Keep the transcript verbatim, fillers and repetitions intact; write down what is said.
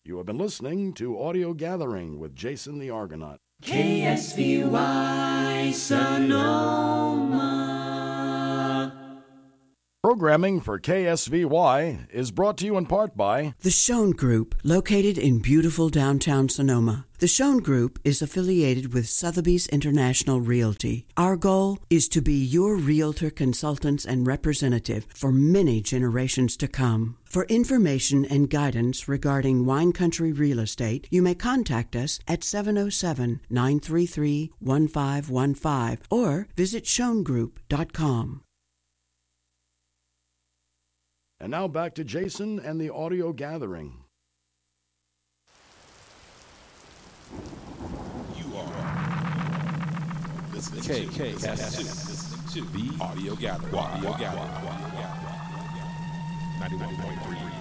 You have been listening to Audio Gathering with Jason the Argonaut. K S V Y Sonoma. Programming for K S V Y is brought to you in part by The Schoen Group, located in beautiful downtown Sonoma. The Schoen Group is affiliated with Sotheby's International Realty. Our goal is to be your realtor consultants and representative for many generations to come. For information and guidance regarding wine country real estate, you may contact us at seven oh seven, nine three three, one five one five or visit schoen group dot com. And now back to Jason and the Audio Gathering. You are listening to, K, K, listening to the Audio Gathering. Audio Gathering. ninety-one point three